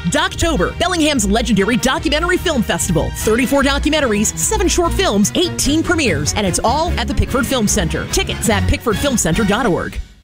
Doctober, Bellingham's legendary documentary film festival. 34 documentaries, 7 short films, 18 premieres, and it's all at the Pickford Film Center. Tickets at pickfordfilmcenter.org.